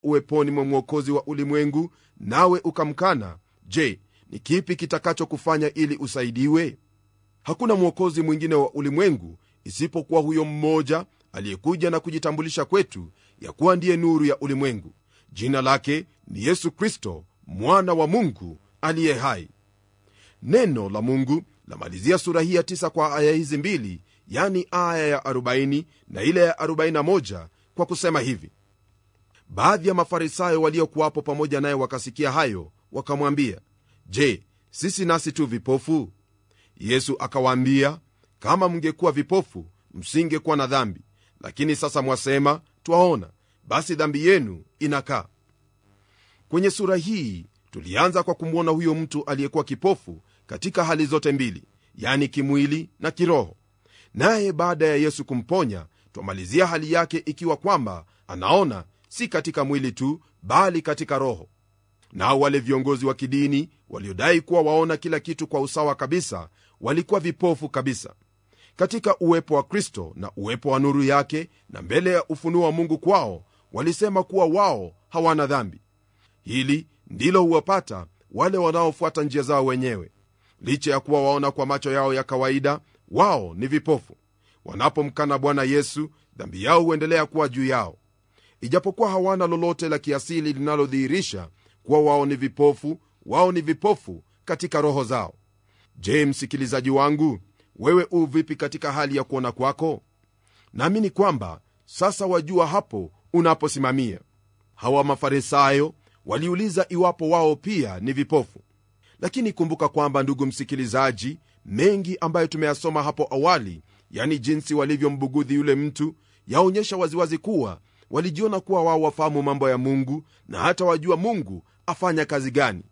uweponi mwa mwokozi wa ulimwengu nawe ukamkana, je, ni kipi kitakachokufanya ili usaidiwe? Hakuna mwokozi mwingine wa ulimwengu isipokuwa huyo mmoja aliyekuja na kujitambulisha kwetu ya kuwa ndiye nuru ya ulimwengu. Jina lake ni Yesu Kristo, mwana wa Mungu aliye hai. Neno la Mungu lamalizia sura hii ya 9 kwa aya hizi mbili, yani aya ya 40 na ile ya 41, kwa kusema hivi: baadhi ya Mafarisayo waliokuwapo pamoja naye wakasikia hayo, wakamwambia, je, sisi nasi tu vipofu? Yesu akawaambia, kama mngekuwa vipofu msingekuwa na dhambi, lakini sasa mwasema twaona, basi dhambi yenu inakaa. Kwenye sura hii tulianza kwa kumwona huyo mtu aliyekuwa kipofu katika hali zote mbili, yani kimwili na kiroho. Naye baada ya Yesu kumponya, twamalizia hali yake ikiwa kwamba anaona si katika mwili tu, bali katika roho. Nao wale viongozi wa kidini waliodai kuwa waona kila kitu kwa usawa kabisa, walikuwa vipofu kabisa. Katika uwepo wa Kristo na uwepo wa nuru yake na mbele ya ufunuo wa Mungu kwao, walisema kuwa wao hawana dhambi. Hili ndilo huwapata wale wanaofuata njia zao wenyewe. Licha ya kuwa waona kwa macho yao ya kawaida, wao ni vipofu. Wanapomkana Bwana Yesu, dhambi yao huendelea kuwa juu yao. Ijapokuwa hawana lolote la kiasili linalodhihirisha kuwa wao ni vipofu, wao ni vipofu katika roho zao. Je, msikilizaji wangu, wewe u vipi katika hali ya kuona kwako? Naamini kwamba sasa wajua hapo unaposimamia. Hawa Mafarisayo waliuliza iwapo wao pia ni vipofu. Lakini kumbuka kwamba, ndugu msikilizaji, mengi ambayo tumeyasoma hapo awali, yani jinsi walivyombugudhi yule mtu, yaonyesha waziwazi kuwa walijiona kuwa wao wafahamu mambo ya Mungu na hata wajua Mungu afanya kazi gani.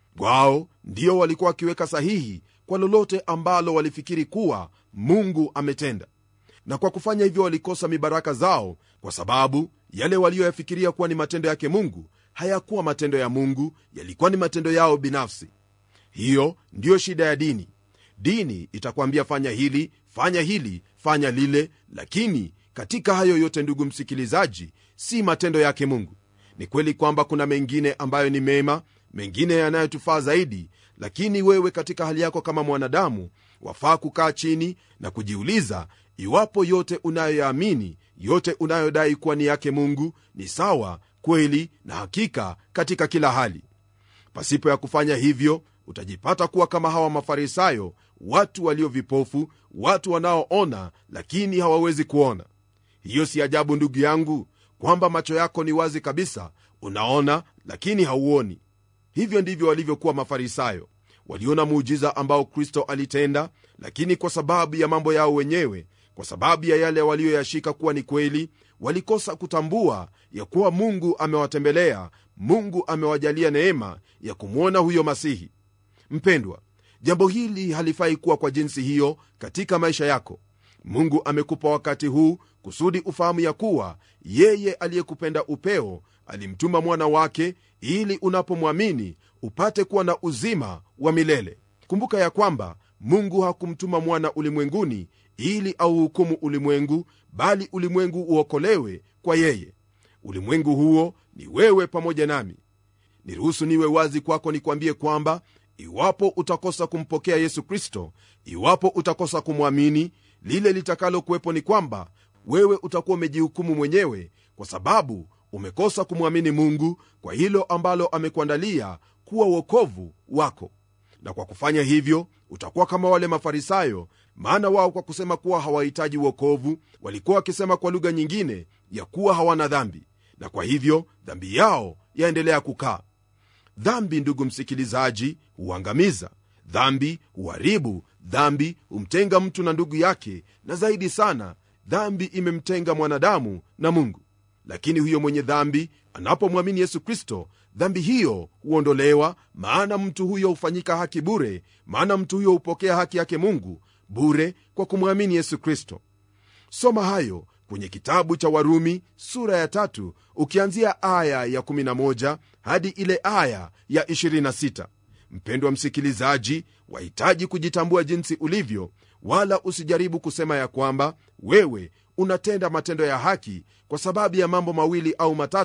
Wao ndio walikuwa wakiweka sahihi kwa lolote ambalo walifikiri kuwa Mungu ametenda, na kwa kufanya hivyo walikosa mibaraka zao, kwa sababu yale walioyafikiria kuwa ni matendo yake Mungu hayakuwa matendo ya Mungu, yalikuwa ni matendo yao binafsi. Hiyo ndiyo shida ya dini. Dini itakwambia fanya hili, fanya hili, fanya lile, lakini katika hayo yote, ndugu msikilizaji, si matendo yake Mungu. Ni kweli kwamba kuna mengine ambayo ni mema, mengine yanayotufaa zaidi, lakini wewe katika hali yako kama mwanadamu wafaa kukaa chini na kujiuliza iwapo yote unayoyaamini, yote unayodai kuwa ni yake Mungu ni sawa, kweli na hakika katika kila hali. Pasipo ya kufanya hivyo, utajipata kuwa kama hawa Mafarisayo, watu walio vipofu, watu wanaoona lakini hawawezi kuona. Hiyo si ajabu ndugu yangu, kwamba macho yako ni wazi kabisa, unaona lakini hauoni. Hivyo ndivyo walivyokuwa Mafarisayo. Waliona muujiza ambao Kristo alitenda, lakini kwa sababu ya mambo yao wenyewe, kwa sababu ya yale walioyashika kuwa ni kweli, walikosa kutambua ya kuwa Mungu amewatembelea, Mungu amewajalia neema ya kumwona huyo Masihi. Mpendwa, jambo hili halifai kuwa kwa jinsi hiyo katika maisha yako. Mungu amekupa wakati huu kusudi ufahamu ya kuwa yeye aliyekupenda upeo alimtuma mwana wake ili unapomwamini upate kuwa na uzima wa milele. Kumbuka ya kwamba Mungu hakumtuma mwana ulimwenguni ili auhukumu ulimwengu, bali ulimwengu uokolewe kwa yeye. Ulimwengu huo ni wewe pamoja nami. Niruhusu niwe wazi kwako nikwambie kwamba iwapo utakosa kumpokea Yesu Kristo, iwapo utakosa kumwamini, lile litakalo kuwepo ni kwamba wewe utakuwa umejihukumu mwenyewe, kwa sababu umekosa kumwamini Mungu kwa hilo ambalo amekuandalia kuwa wokovu wako. Na kwa kufanya hivyo utakuwa kama wale Mafarisayo, maana wao kwa kusema kuwa hawahitaji wokovu walikuwa wakisema kwa lugha nyingine ya kuwa hawana dhambi, na kwa hivyo dhambi yao yaendelea kukaa. Dhambi, ndugu msikilizaji, huangamiza. Dhambi huharibu. Dhambi humtenga mtu na ndugu yake, na zaidi sana dhambi imemtenga mwanadamu na Mungu. Lakini huyo mwenye dhambi anapomwamini Yesu Kristo, dhambi hiyo huondolewa, maana mtu huyo hufanyika haki bure, maana mtu huyo hupokea haki yake Mungu bure kwa kumwamini Yesu Kristo. Soma hayo kwenye kitabu cha Warumi sura ya 3 ukianzia aya ya 11 hadi ile aya ya 26. Mpendwa msikilizaji, wahitaji kujitambua jinsi ulivyo, wala usijaribu kusema ya kwamba wewe unatenda matendo ya haki kwa sababu ya mambo mawili au matatu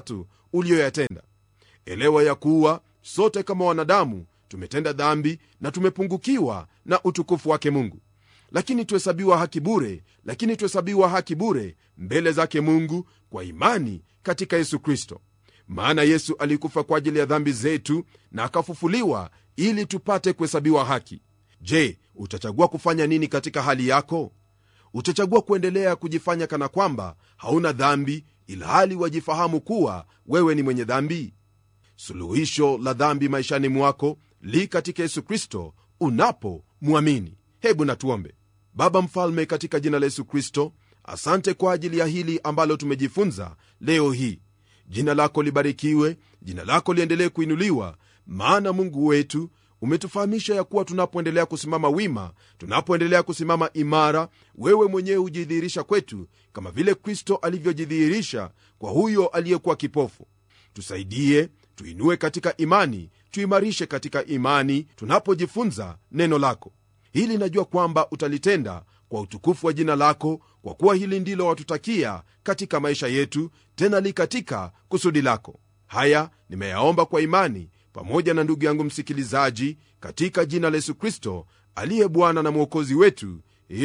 uliyoyatenda. Elewa ya kuwa sote kama wanadamu tumetenda dhambi na tumepungukiwa na utukufu wake Mungu, lakini tuhesabiwa haki bure mbele zake Mungu kwa imani katika Yesu Kristo. Maana Yesu alikufa kwa ajili ya dhambi zetu na akafufuliwa ili tupate kuhesabiwa haki. Je, utachagua kufanya nini katika hali yako? Utachagua kuendelea kujifanya kana kwamba hauna dhambi, ilhali wajifahamu kuwa wewe ni mwenye dhambi? Suluhisho la dhambi maishani mwako li katika Yesu Kristo unapomwamini. Hebu natuombe. Baba mfalme, katika jina la Yesu Kristo, asante kwa ajili ya hili ambalo tumejifunza leo hii. Jina lako libarikiwe, jina lako liendelee kuinuliwa, maana Mungu wetu umetufahamisha ya kuwa tunapoendelea kusimama wima, tunapoendelea kusimama imara, wewe mwenyewe hujidhihirisha kwetu kama vile Kristo alivyojidhihirisha kwa huyo aliyekuwa kipofu. Tusaidie, tuinue katika imani, tuimarishe katika imani tunapojifunza neno lako. Hili najua kwamba utalitenda kwa utukufu wa jina lako, kwa kuwa hili ndilo watutakia katika maisha yetu, tena li katika kusudi lako. Haya nimeyaomba kwa imani pamoja na ndugu yangu msikilizaji, katika jina la Yesu Kristo aliye Bwana na Mwokozi wetu,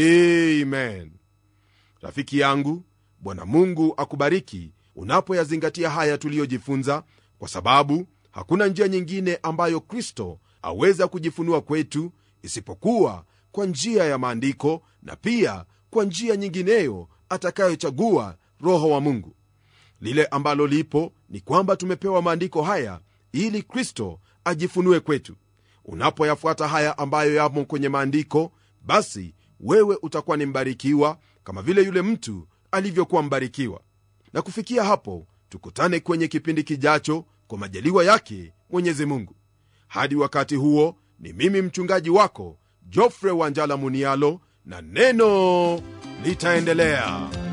amen. Rafiki yangu, Bwana Mungu akubariki unapoyazingatia haya tuliyojifunza, kwa sababu hakuna njia nyingine ambayo Kristo aweza kujifunua kwetu isipokuwa kwa njia ya maandiko, na pia kwa njia nyingineyo atakayochagua Roho wa Mungu. Lile ambalo lipo ni kwamba tumepewa maandiko haya ili Kristo ajifunue kwetu. Unapoyafuata haya ambayo yamo kwenye maandiko, basi wewe utakuwa ni mbarikiwa kama vile yule mtu alivyokuwa mbarikiwa. Na kufikia hapo, tukutane kwenye kipindi kijacho kwa majaliwa yake Mwenyezi Mungu. Hadi wakati huo, ni mimi mchungaji wako Geoffrey Wanjala Munialo, na neno litaendelea.